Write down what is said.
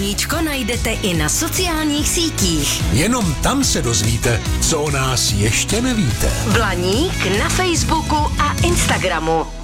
Blaníčko najdete i na sociálních sítích. Jenom tam se dozvíte, co o nás ještě nevíte. Blaník na Facebooku a Instagramu.